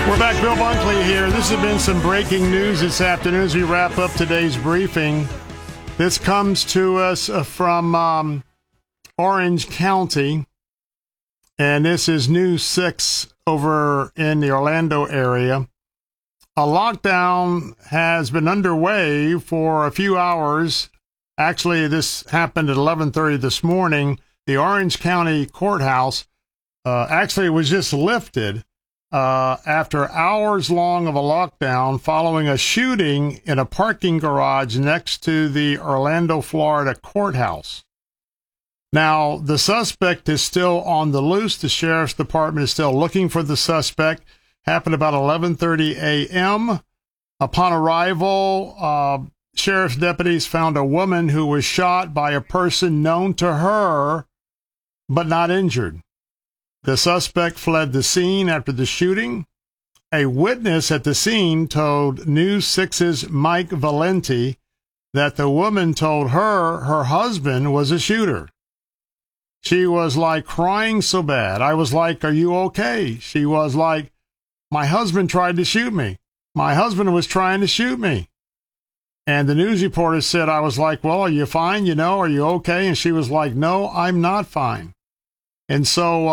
We're back. Bill Bunkley here. This has been some breaking news this afternoon as we wrap up today's briefing. This comes to us from Orange County, and this is News 6 over in the Orlando area. A lockdown has been underway for a few hours. Actually, this happened at 11:30 this morning. The Orange County Courthouse actually was just lifted after hours long of a lockdown following a shooting in a parking garage next to the Orlando, Florida courthouse. Now, the suspect is still on the loose. The sheriff's department is still looking for the suspect. Happened about 11:30 a.m. Upon arrival, sheriff's deputies found a woman who was shot by a person known to her, but not injured. The suspect fled the scene after the shooting. A witness at the scene told News 6's Mike Valenti that the woman told her husband was a shooter. She was like crying so bad. I was like, "Are you okay?" She was like, "My husband tried to shoot me. My husband was trying to shoot me." And the news reporter said, I was like, "Well, are you fine? Are you okay?" And she was like, "No, I'm not fine." And so,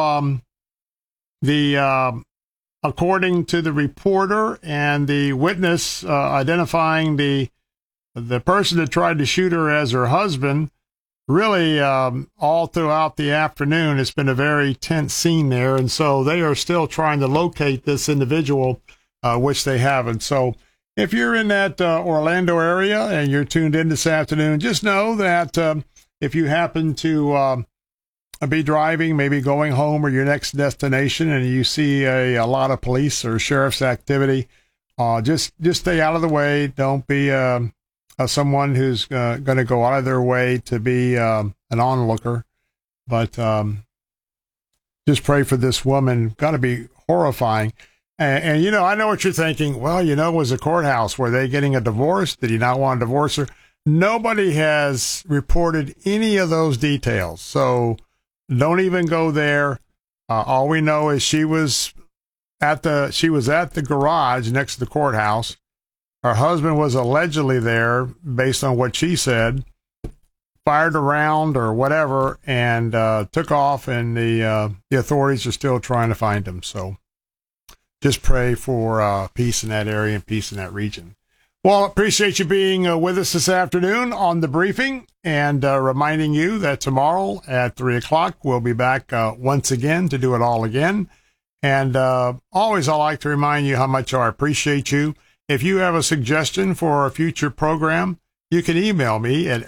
according to the reporter and the witness identifying the person that tried to shoot her as her husband, really all throughout the afternoon, it's been a very tense scene there. And so they are still trying to locate this individual, which they haven't. So if you're in that Orlando area and you're tuned in this afternoon, just know that if you happen to be driving, maybe going home or your next destination, and you see a lot of police or sheriff's activity, just stay out of the way. Don't be someone who's going to go out of their way to be an onlooker. But just pray for this woman. Got to be horrifying. And I know what you're thinking. Well, it was a courthouse. Were they getting a divorce? Did he not want to divorce her? Nobody has reported any of those details. So don't even go there. All we know is she was at the garage next to the courthouse. Her husband was allegedly there, based on what she said, fired a round or whatever, and took off. And the authorities are still trying to find him. So just pray for peace in that area and peace in that region. Well, appreciate you being with us this afternoon on the briefing, and reminding you that tomorrow at 3 o'clock, we'll be back once again to do it all again. And always I like to remind you how much I appreciate you. If you have a suggestion for a future program, you can email me at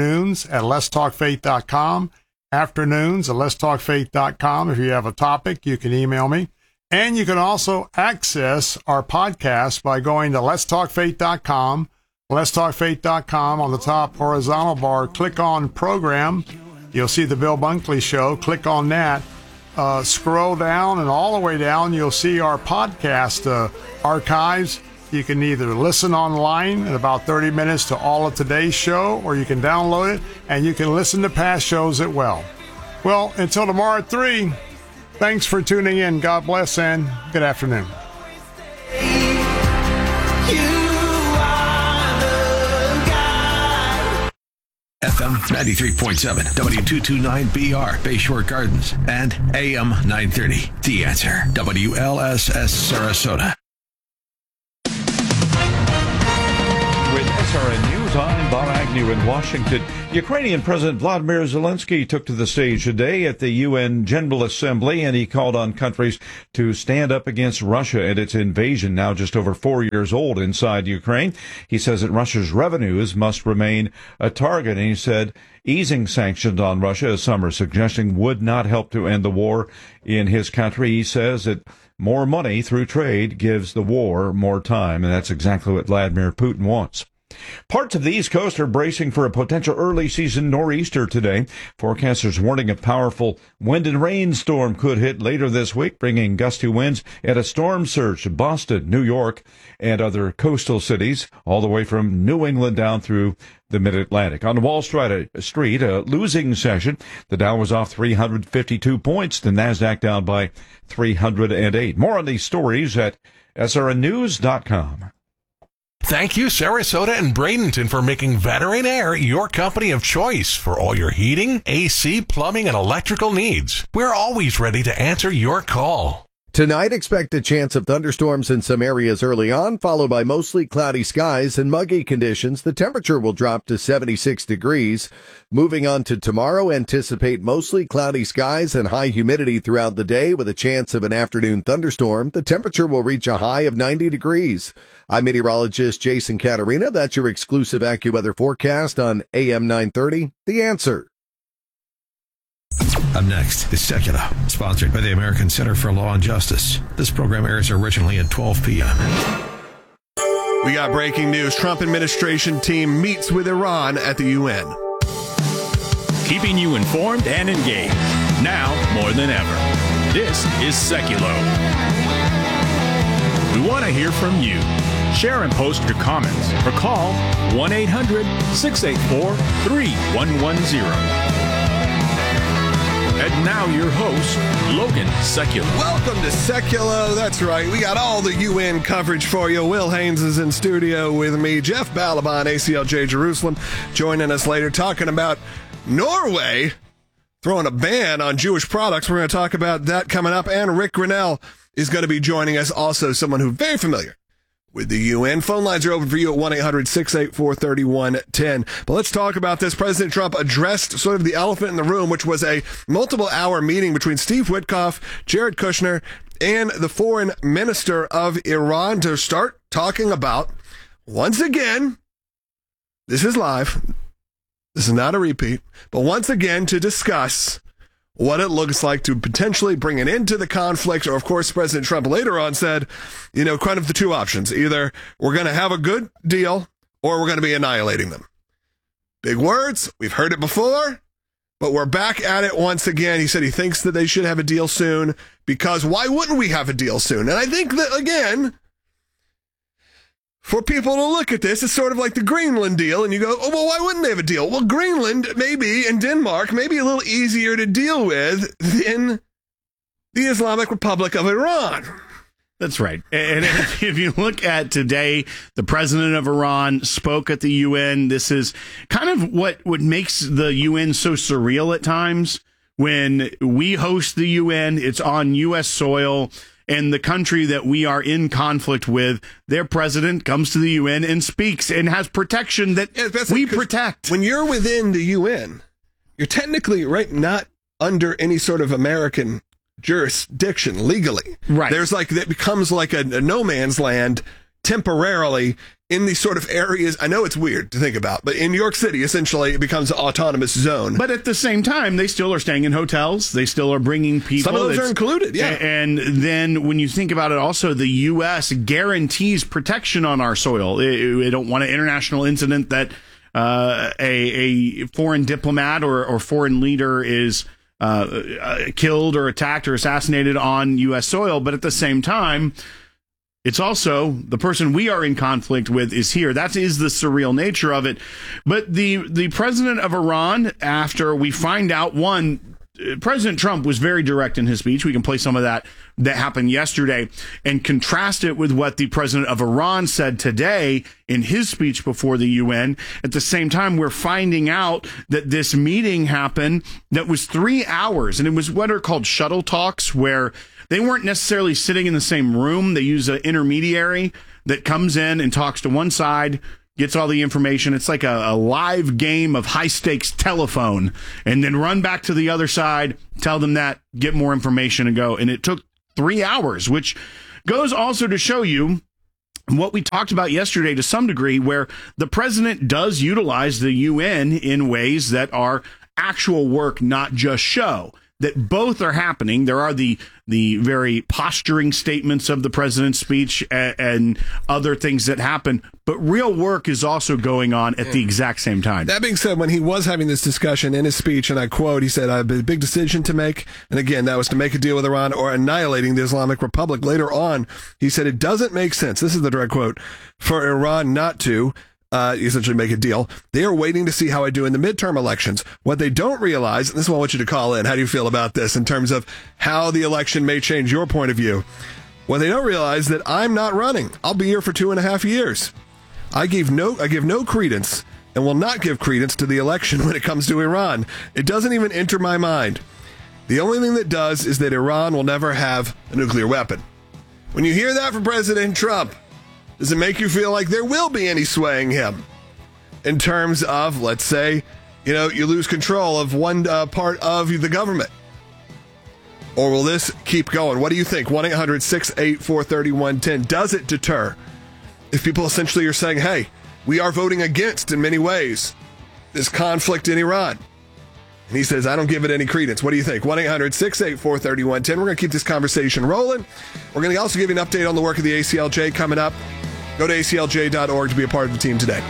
afternoons@letstalkfaith.com, afternoons@letstalkfaith.com. If you have a topic, you can email me. And you can also access our podcast by going to letstalkfaith.com. Letstalkfaith.com, on the top horizontal bar, click on program. You'll see the Bill Bunkley Show. Click on that. Scroll down, and all the way down, you'll see our podcast archives. You can either listen online in about 30 minutes to all of today's show, or you can download it, and you can listen to past shows as well. Well, until tomorrow at 3, thanks for tuning in. God bless, and good afternoon. FM 93.7, W229BR, Bayshore Gardens, and AM 930. The Answer, WLSS Sarasota. With SRN News, I'm Bob Agnew in Washington. Ukrainian President Vladimir Zelensky took to the stage today at the UN General Assembly, and he called on countries to stand up against Russia and its invasion, now just over 4 years old, inside Ukraine. He says that Russia's revenues must remain a target, and he said easing sanctions on Russia, as some are suggesting, would not help to end the war in his country. He says that more money through trade gives the war more time, and that's exactly what Vladimir Putin wants. Parts of the East Coast are bracing for a potential early season nor'easter today. Forecasters warning a powerful wind and rain storm could hit later this week, bringing gusty winds and a storm surge to Boston, New York, and other coastal cities, all the way from New England down through the Mid-Atlantic. On Wall Street, a losing session. The Dow was off 352 points. The Nasdaq down by 308. More on these stories at srnnews.com. Thank you, Sarasota and Bradenton, for making Veteran Air your company of choice for all your heating, AC, plumbing, and electrical needs. We're always ready to answer your call. Tonight, expect a chance of thunderstorms in some areas early on, followed by mostly cloudy skies and muggy conditions. The temperature will drop to 76 degrees. Moving on to tomorrow, anticipate mostly cloudy skies and high humidity throughout the day with a chance of an afternoon thunderstorm. The temperature will reach a high of 90 degrees. I'm meteorologist Jason Caterina. That's your exclusive AccuWeather forecast on AM 930, The Answer. Up next, is Secular, sponsored by the American Center for Law and Justice. This program airs originally at 12 p.m. We got breaking news. Trump administration team meets with Iran at the UN. Keeping you informed and engaged, now more than ever. This is Seculo. We want to hear from you. Share and post your comments or call 1-800-684-3110. And now your host, Logan Seculo. Welcome to Seculo. That's right. We got all the UN coverage for you. Will Haynes is in studio with me. Jeff Balaban, ACLJ Jerusalem, joining us later, talking about Norway throwing a ban on Jewish products. We're going to talk about that coming up. And Rick Grinnell is going to be joining us, also someone who's very familiar with the UN. Phone lines are open for you at 1-800-684-3110. But let's talk about this. President Trump addressed sort of the elephant in the room, which was a multiple-hour meeting between Steve Witkoff, Jared Kushner, and the foreign minister of Iran to start talking about, once again, this is live, this is not a repeat, but once again to discuss what it looks like to potentially bring an end to the conflict. Or, of course, President Trump later on said, kind of the two options. Either we're going to have a good deal or we're going to be annihilating them. Big words. We've heard it before, but we're back at it once again. He said he thinks that they should have a deal soon because why wouldn't we have a deal soon? And I think that, again, for people to look at this, it's sort of like the Greenland deal, and you go, oh, well, why wouldn't they have a deal? Well, Greenland, maybe, and Denmark, may be a little easier to deal with than the Islamic Republic of Iran. That's right. And if you look at today, the president of Iran spoke at the UN. This is kind of what makes the UN so surreal at times. When we host the UN, it's on U.S. soil. And the country that we are in conflict with, their president comes to the UN and speaks and has protection that we protect. When you're within the UN, you're technically not under any sort of American jurisdiction legally. Right. There's that becomes like a no man's land temporarily in these sort of areas. I know it's weird to think about, but in New York City, essentially, it becomes an autonomous zone. But at the same time, they still are staying in hotels. They still are bringing people. Some of those are included, yeah. And then when you think about it, also, the U.S. guarantees protection on our soil. We don't want an international incident that a foreign diplomat or foreign leader is killed or attacked or assassinated on U.S. soil. But at the same time, it's also the person we are in conflict with is here. That is the surreal nature of it. But the president of Iran, after we find out, President Trump was very direct in his speech. We can play some of that happened yesterday and contrast it with what the president of Iran said today in his speech before the UN. At the same time, we're finding out that this meeting happened that was 3 hours, and it was what are called shuttle talks, where they weren't necessarily sitting in the same room. They use an intermediary that comes in and talks to one side, gets all the information. It's like a live game of high-stakes telephone, and then run back to the other side, tell them that, get more information, and go. And it took 3 hours, which goes also to show you what we talked about yesterday to some degree, where the president does utilize the UN in ways that are actual work, not just show. that both are happening. There are the very posturing statements of the president's speech and other things that happen, but real work is also going on at the exact same time. That being said, when he was having this discussion in his speech, and I quote, he said, "I have a big decision to make." And again, that was to make a deal with Iran or annihilating the Islamic Republic. Later on, he said, "It doesn't make sense," this is the direct quote, "for Iran not to essentially make a deal. They are waiting to see how I do in the midterm elections. What they don't realize," and this is what I want you to call in, how do you feel about this in terms of how the election may change your point of view? What they don't realize that I'm not running. I'll be here for 2.5 years. I give no credence and will not give credence to the election when it comes to Iran. It doesn't even enter my mind. The only thing that does is that Iran will never have a nuclear weapon. When you hear that from President Trump, does it make you feel like there will be any swaying him in terms of, let's say, you lose control of one part of the government? Or will this keep going? What do you think? 1-800-684-3110. Does it deter if people essentially are saying, hey, we are voting against, in many ways, this conflict in Iran? And he says, I don't give it any credence. What do you think? 1-800-684-3110. We're going to keep this conversation rolling. We're going to also give you an update on the work of the ACLJ coming up. Go to aclj.org to be a part of the team today.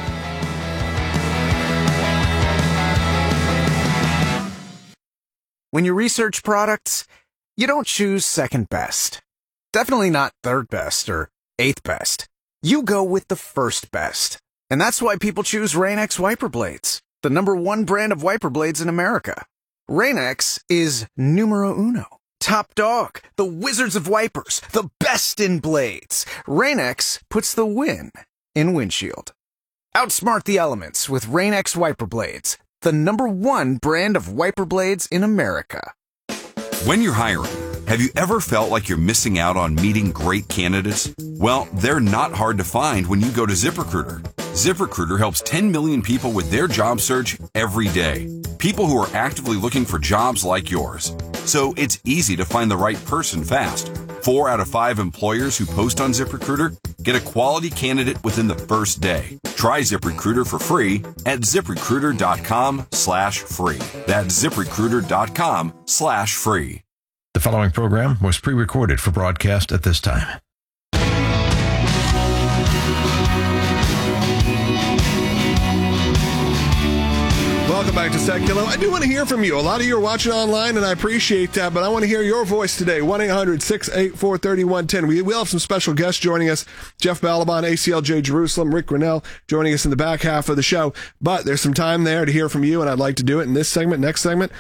When you research products, you don't choose second best. Definitely not third best or eighth best. You go with the first best. And that's why people choose Rain-X wiper blades, the #1 brand of wiper blades in America. Rain-X is numero uno. Top dog, the wizards of wipers, the best in blades. Rain-X puts the win in windshield. Outsmart the elements with Rain-X wiper blades, the #1 brand of wiper blades in America. When you're hiring, have you ever felt like you're missing out on meeting great candidates? Well, they're not hard to find when you go to ZipRecruiter. ZipRecruiter helps 10 million people with their job search every day. People who are actively looking for jobs like yours. So it's easy to find the right person fast. 4 out of 5 employers who post on ZipRecruiter get a quality candidate within the first day. Try ZipRecruiter for free at ZipRecruiter.com/free. That's ZipRecruiter.com/free. The following program was pre-recorded for broadcast at this time. Welcome back to Seculo. I do want to hear from you. A lot of you are watching online, and I appreciate that, but I want to hear your voice today. 1-800-684-3110. We will have some special guests joining us. Jeff Balaban, ACLJ Jerusalem, Rick Grinnell joining us in the back half of the show. But there's some time there to hear from you, and I'd like to do it in this segment, next segment.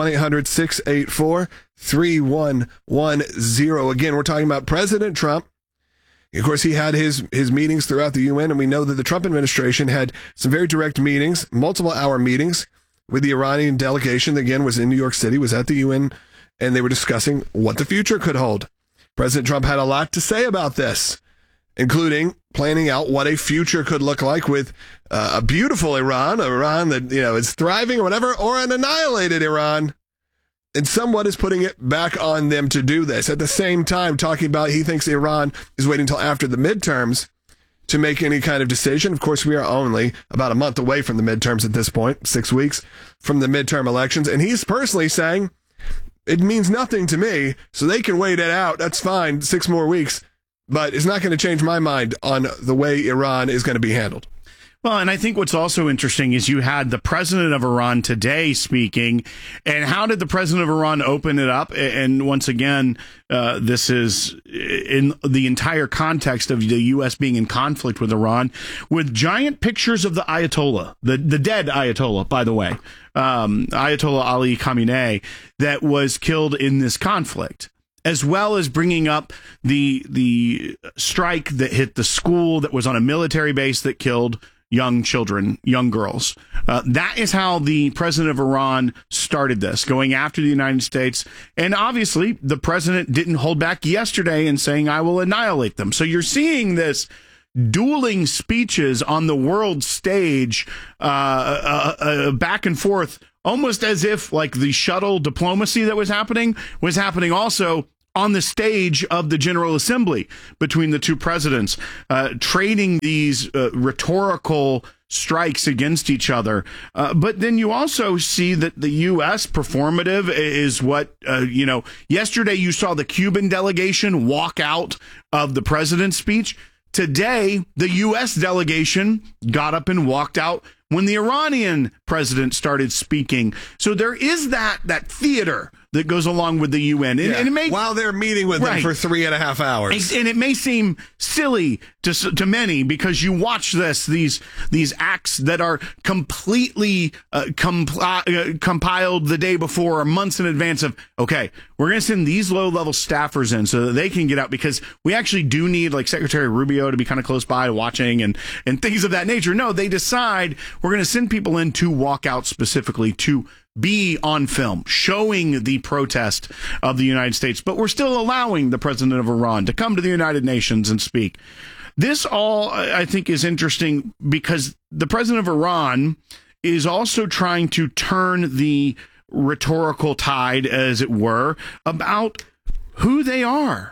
1-800-684-3110. Again, we're talking about President Trump. Of course, he had his meetings throughout the UN, and we know that the Trump administration had some very direct meetings, multiple-hour meetings with the Iranian delegation that, again, was in New York City, was at the UN, and they were discussing what the future could hold. President Trump had a lot to say about this, including planning out what a future could look like with a beautiful Iran, that, is thriving or whatever, or an annihilated Iran. And somewhat is putting it back on them to do this. At the same time, talking about he thinks Iran is waiting until after the midterms to make any kind of decision. Of course, we are only about a month away from the midterms at this point, 6 weeks from the midterm elections. And he's personally saying, it means nothing to me, so they can wait it out. That's fine, 6 more weeks. But it's not going to change my mind on the way Iran is going to be handled. Well, and I think what's also interesting is you had the president of Iran today speaking, and how did the president of Iran open it up? And once again, this is in the entire context of the U.S. being in conflict with Iran, with giant pictures of the Ayatollah, the dead Ayatollah, by the way, Ayatollah Ali Khamenei, that was killed in this conflict, as well as bringing up the strike that hit the school that was on a military base that killed young children, young girls. That is how the president of Iran started this, going after the United States. And obviously, the president didn't hold back yesterday in saying, I will annihilate them. So you're seeing this dueling speeches on the world stage, back and forth, almost as if like the shuttle diplomacy that was happening also on the stage of the General Assembly between the two presidents, trading these rhetorical strikes against each other. But then you also see that the U.S. performative is what, yesterday you saw the Cuban delegation walk out of the president's speech. Today, the U.S. delegation got up and walked out when the Iranian president started speaking. So there is that theater that goes along with the UN. And it may, while they're meeting with them for 3.5 hours. And it may seem silly to many because you watch these acts that are completely compiled the day before or months in advance of, okay, we're going to send these low-level staffers in so that they can get out, because we actually do need like Secretary Rubio to be kind of close by watching and things of that nature. No, they decide we're going to send people in to walk out specifically to be on film, showing the protest of the United States, but we're still allowing the president of Iran to come to the United Nations and speak. This all, I think, is interesting because the president of Iran is also trying to turn the rhetorical tide, as it were, about who they are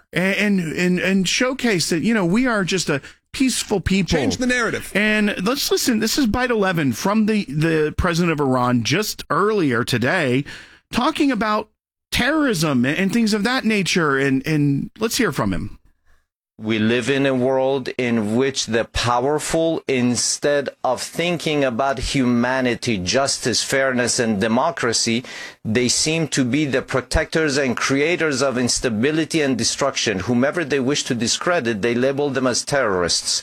and showcase that, we are just a peaceful people. Change the narrative. And let's listen. This is Bite 11 from the president of Iran just earlier today, talking about terrorism and things of that nature. And let's hear from him. We live in a world in which the powerful, instead of thinking about humanity, justice, fairness, and democracy, they seem to be the protectors and creators of instability and destruction. Whomever they wish to discredit, they label them as terrorists.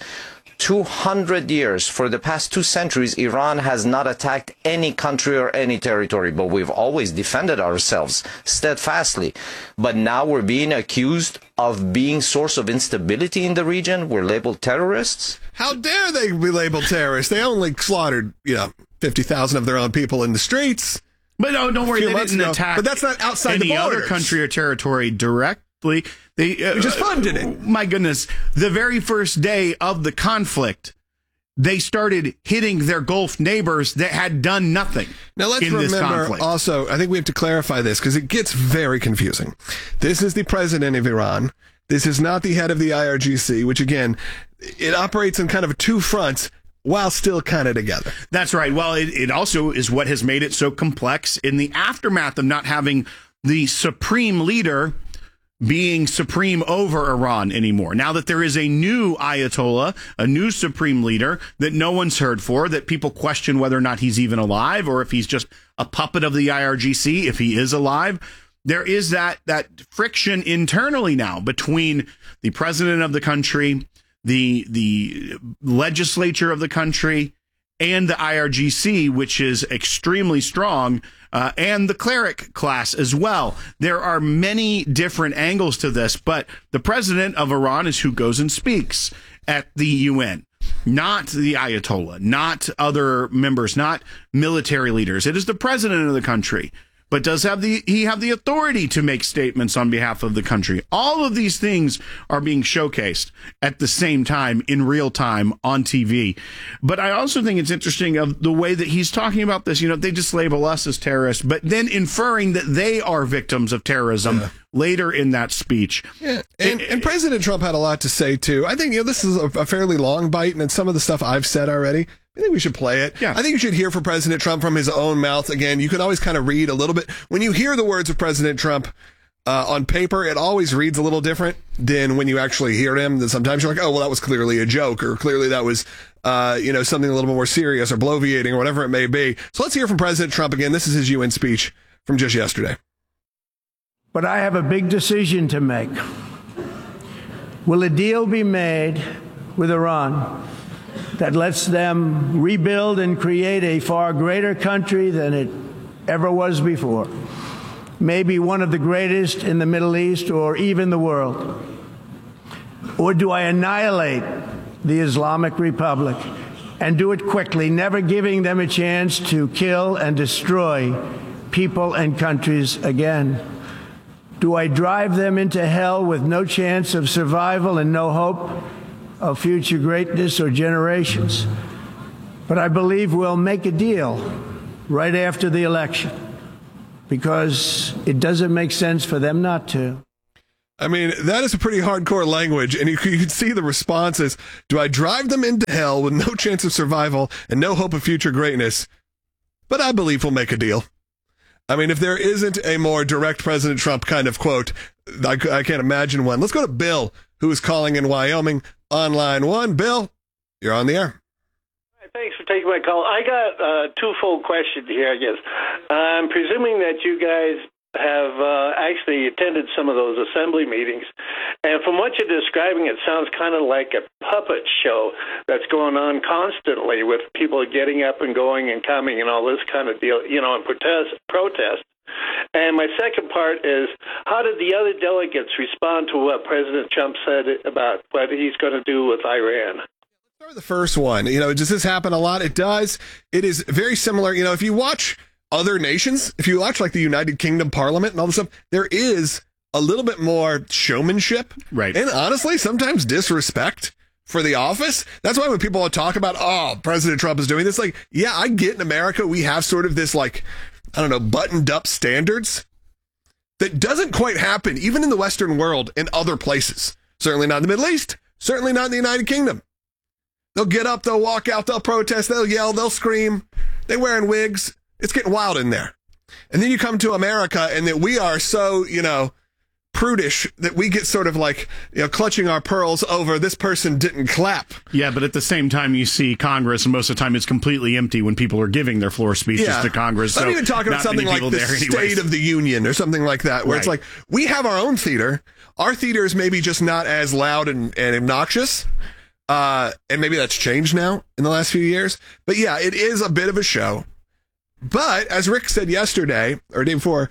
200 years, for the past 2 centuries, Iran has not attacked any country or any territory, but we've always defended ourselves steadfastly. But now we're being accused of being source of instability in the region. We're labeled terrorists. How dare they be labeled terrorists? They only slaughtered, 50,000 of their own people in the streets. But no, don't worry, they didn't attack. But that's not outside any the borders. other country or territory directly. They just funded it. My goodness, the very first day of the conflict, they started hitting their Gulf neighbors that had done nothing. Now let's remember also, I think we have to clarify this because it gets very confusing. This is the president of Iran. This is not the head of the IRGC, which again, it operates on kind of 2 fronts while still kind of together. That's right. Well, it also is what has made it so complex in the aftermath of not having the supreme leader being supreme over Iran anymore. Now that there is a new Ayatollah, a new supreme leader that no one's heard for, that people question whether or not he's even alive or if he's just a puppet of the IRGC, if he is alive, there is that friction internally now between the president of the country, the legislature of the country, and the IRGC, which is extremely strong, and the cleric class as well. There are many different angles to this, but the president of Iran is who goes and speaks at the UN, not the Ayatollah, not other members, not military leaders. It is the president of the country. But does he have the authority to make statements on behalf of the country? All of these things are being showcased at the same time, in real time, on TV. But I also think it's interesting of the way that he's talking about this. They just label us as terrorists, but then inferring that they are victims of terrorism later in that speech. Yeah. And President Trump had a lot to say, too. I think this is a fairly long bite, and some of the stuff I've said already, I think we should play it. Yeah. I think you should hear from President Trump from his own mouth. Again, you can always kind of read a little bit. When you hear the words of President Trump on paper, it always reads a little different than when you actually hear him. Then sometimes you're like, oh, well, that was clearly a joke, or clearly that was, something a little more serious or bloviating or whatever it may be. So let's hear from President Trump again. This is his UN speech from just yesterday. But I have a big decision to make. Will a deal be made with Iran that lets them rebuild and create a far greater country than it ever was before? Maybe one of the greatest in the Middle East or even the world? Or do I annihilate the Islamic Republic and do it quickly, never giving them a chance to kill and destroy people and countries again? Do I drive them into hell with no chance of survival and no hope of future greatness or generations? But I believe we'll make a deal right after the election, because it doesn't make sense for them not to. I mean, that is a pretty hardcore language, and you can see the responses. Do I drive them into hell with no chance of survival and no hope of future greatness? But I believe we'll make a deal. I mean, if there isn't a more direct President Trump kind of quote, I can't imagine one. Let's go to Bill, who is calling in Wyoming on line 1. Bill, you're on the air. Thanks for taking my call. I got a twofold question here, I guess. I'm presuming that you guys have actually attended some of those assembly meetings. And from what you're describing, it sounds kind of like a puppet show that's going on constantly with people getting up and going and coming and all this kind of deal, and protest. And my second part is, how did the other delegates respond to what President Trump said about what he's going to do with Iran? The first one, does this happen a lot? It does. It is very similar. If you watch other nations, if you watch like the United Kingdom Parliament and all this stuff, there is a little bit more showmanship. Right. And honestly, sometimes disrespect for the office. That's why when people talk about, President Trump is doing this, like, yeah, I get in America, we have sort of this buttoned up standards that doesn't quite happen even in the Western world in other places. Certainly not in the Middle East. Certainly not in the United Kingdom. They'll get up, they'll walk out, they'll protest, they'll yell, they'll scream. They're wearing wigs. It's getting wild in there. And then you come to America and that we are so, prudish that we get sort of like, clutching our pearls over this person didn't clap. Yeah, but at the same time, you see Congress, and most of the time it's completely empty when people are giving their floor speeches to Congress. I'm even talking about something like the State of the Union or something like that, where it's like, we have our own theater. Our theater is maybe just not as loud and obnoxious. And maybe that's changed now in the last few years. But yeah, it is a bit of a show. But as Rick said yesterday or day before,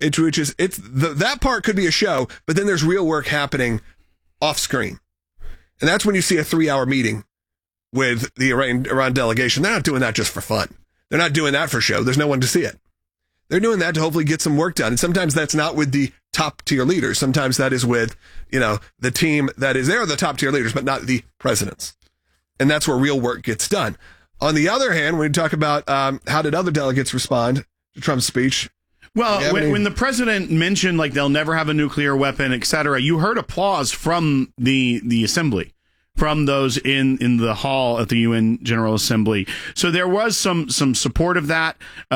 that part could be a show, but then there's real work happening off screen. And that's when you see a 3-hour meeting with the Iran delegation. They're not doing that just for fun. They're not doing that for show. There's no one to see it. They're doing that to hopefully get some work done. And sometimes that's not with the top tier leaders. Sometimes that is with, the team that is there, the top tier leaders, but not the presidents. And that's where real work gets done. On the other hand, when we talk about how did other delegates respond to Trump's speech? Well, when the president mentioned like they'll never have a nuclear weapon, et cetera, you heard applause from the assembly, from those in the hall at the UN General Assembly. So there was some support of that.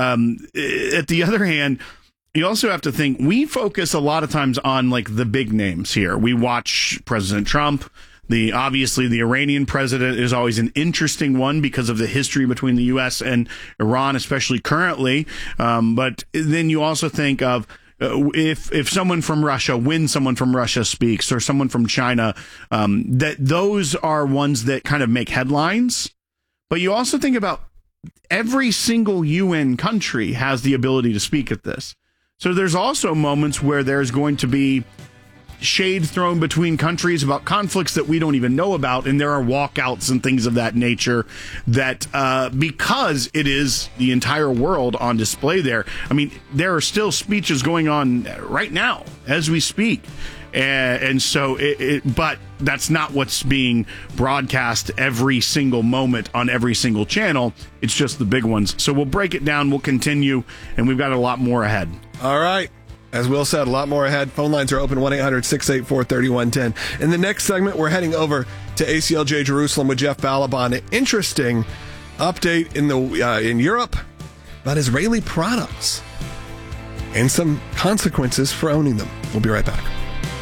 At the other hand, you also have to think we focus a lot of times on like the big names here. We watch President Trump. Obviously, the Iranian president is always an interesting one because of the history between the U.S. and Iran, especially currently. But then you also think of if someone from Russia, when someone from Russia speaks, or someone from China, that those are ones that kind of make headlines. But you also think about every single UN country has the ability to speak at this. So there's also moments where there's going to be shade thrown between countries about conflicts that we don't even know about, and there are walkouts and things of that nature that because it is the entire world on display there. I mean, there are still speeches going on right now as we speak. And so, but that's not what's being broadcast every single moment on every single channel. It's just the big ones. So we'll break it down. We'll continue, and we've got a lot more ahead. All right. As Will said, a lot more ahead. Phone lines are open, 1-800-684-3110. In the next segment, we're heading over to ACLJ Jerusalem with Jeff Balaban. An interesting update in Europe about Israeli products and some consequences for owning them. We'll be right back.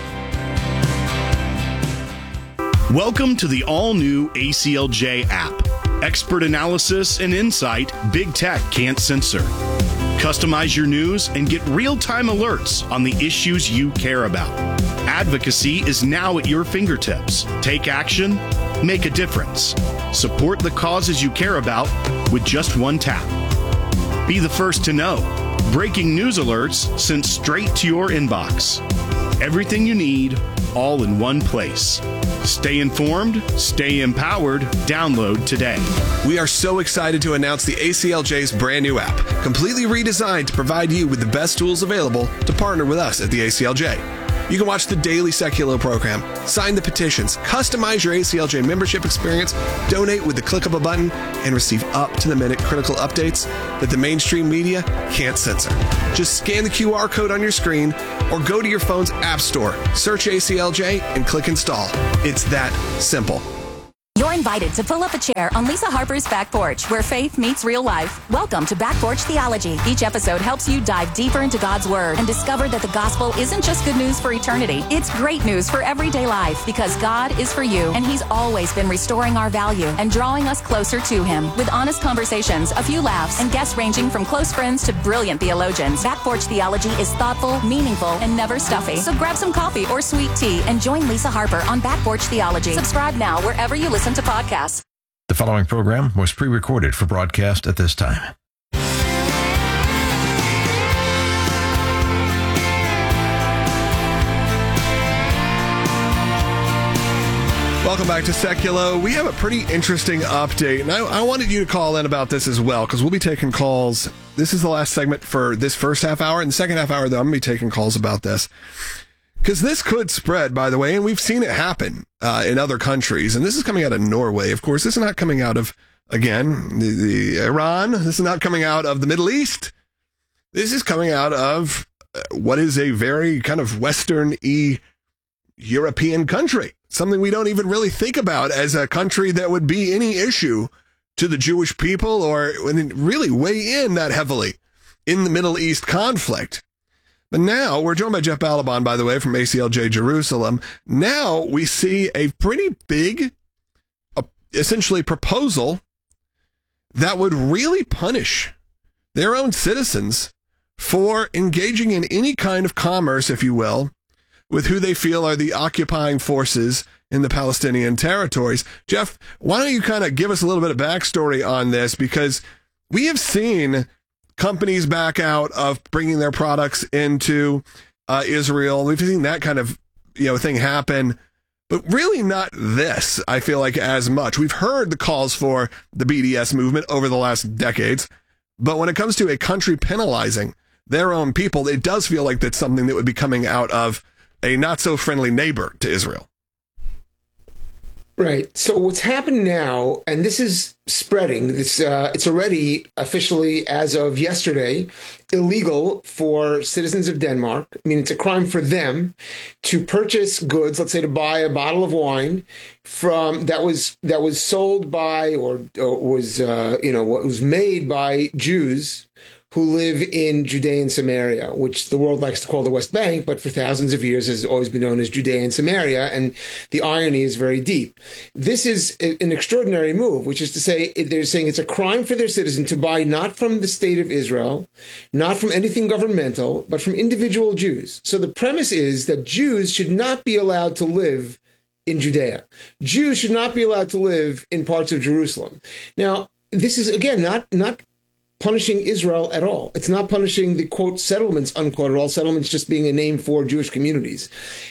Welcome to the all-new ACLJ app. Expert analysis and insight big tech can't censor. Customize your news and get real-time alerts on the issues you care about. Advocacy is now at your fingertips. Take action, make a difference. Support the causes you care about with just one tap. Be the first to know. Breaking news alerts sent straight to your inbox. Everything you need, all in one place. Stay informed, stay empowered. Download today. We are so excited to announce the ACLJ's brand new app, completely redesigned to provide you with the best tools available to partner with us at the ACLJ. You can watch the daily Seculo program, sign the petitions, customize your ACLJ membership experience, donate with the click of a button, and receive up-to-the-minute critical updates that the mainstream media can't censor. Just scan the QR code on your screen or go to your phone's app store, search ACLJ, and click install. It's that simple. You're invited to pull up a chair on Lisa Harper's Back Porch, where faith meets real life. Welcome to Back Porch Theology. Each episode helps you dive deeper into God's Word and discover that the gospel isn't just good news for eternity. It's great news for everyday life, because God is for you, and He's always been restoring our value and drawing us closer to Him. With honest conversations, a few laughs, and guests ranging from close friends to brilliant theologians, Back Porch Theology is thoughtful, meaningful, and never stuffy. So grab some coffee or sweet tea and join Lisa Harper on Back Porch Theology. Subscribe now wherever you listen to podcasts. The following program was pre-recorded for broadcast at this time. Welcome back to Seculo. We have a pretty interesting update, and I wanted you to call in about this as well, because we'll be taking calls. This is the last segment for this first half hour. In the second half hour, though, I'm going to be taking calls about this. Because this could spread, by the way, and we've seen it happen in other countries. And this is coming out of Norway. Of course, this is not coming out of, again, the Iran. This is not coming out of the Middle East. This is coming out of what is a very kind of Western-y European country. Something we don't even really think about as a country that would be any issue to the Jewish people or really weigh in that heavily in the Middle East conflict. But now, we're joined by Jeff Balaban, by the way, from ACLJ Jerusalem. Now we see a pretty big, essentially, proposal that would really punish their own citizens for engaging in any kind of commerce, if you will, with who they feel are the occupying forces in the Palestinian territories. Jeff, why don't you kind of give us a little bit of backstory on this? Because we have seen companies back out of bringing their products into Israel. We've seen that kind of thing happen, but really not this, I feel like, as much. We've heard the calls for the BDS movement over the last decades, but when it comes to a country penalizing their own people, it does feel like that's something that would be coming out of a not-so-friendly neighbor to Israel. Right. So what's happened now, and this is spreading, it's already officially, as of yesterday, illegal for citizens of Denmark. I mean, it's a crime for them to purchase goods, let's say to buy a bottle of wine from that was sold by or was made by Jews who live in Judea and Samaria, which the world likes to call the West Bank, but for thousands of years has always been known as Judea and Samaria, and the irony is very deep. This is an extraordinary move, which is to say, they're saying it's a crime for their citizen to buy not from the state of Israel, not from anything governmental, but from individual Jews. So the premise is that Jews should not be allowed to live in Judea. Jews should not be allowed to live in parts of Jerusalem. Now, this is, again, not punishing Israel at all. It's not punishing the, quote, settlements, unquote, at all. Settlements just being a name for Jewish communities.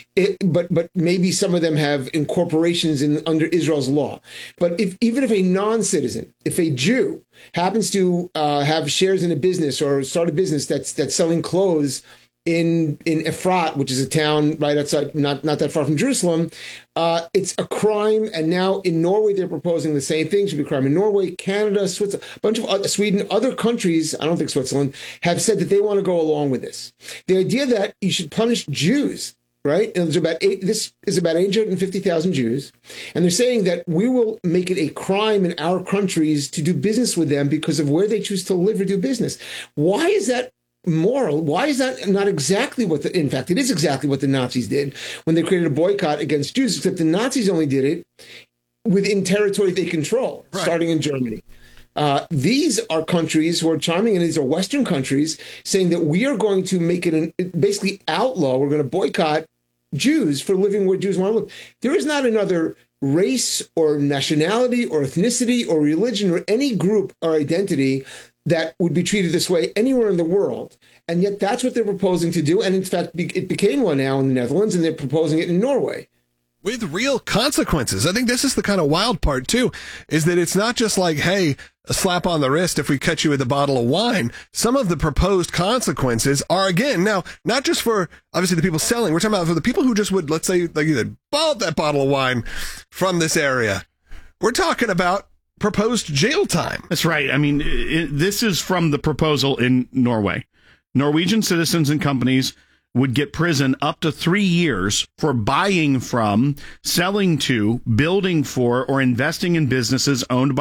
But maybe some of them have incorporations under Israel's law. But even if a non-citizen, if a Jew happens to have shares in a business or start a business that's selling clothes in Efrat, which is a town right outside, not that far from Jerusalem, it's a crime. And now in Norway, they're proposing the same thing. Should be a crime in Norway, Canada, Switzerland, a bunch of Sweden, other countries. I don't think Switzerland have said that they want to go along with this. The idea that you should punish Jews, right? And this is about 850,000 Jews, and they're saying that we will make it a crime in our countries to do business with them because of where they choose to live or do business. Why is that moral? Why is that not exactly in fact, it is exactly what the Nazis did when they created a boycott against Jews, except the Nazis only did it within territory they control, right, starting in Germany. These are countries who are chiming in. These are Western countries saying that we are going to make it basically outlaw. We're going to boycott Jews for living where Jews want to live. There is not another race or nationality or ethnicity or religion or any group or identity that would be treated this way anywhere in the world. And yet that's what they're proposing to do. And in fact, it became one now in the Netherlands, and they're proposing it in Norway. With real consequences. I think this is the kind of wild part, too, is that it's not just like, hey, a slap on the wrist if we catch you with a bottle of wine. Some of the proposed consequences are, again, now, not just for, obviously, the people selling. We're talking about for the people who just would, let's say, like you said, bought that bottle of wine from this area. We're talking about proposed jail time. That's right. I mean, this is from the proposal in Norway. Norwegian citizens and companies would get prison up to 3 years for buying from, selling to, building for, or investing in businesses owned by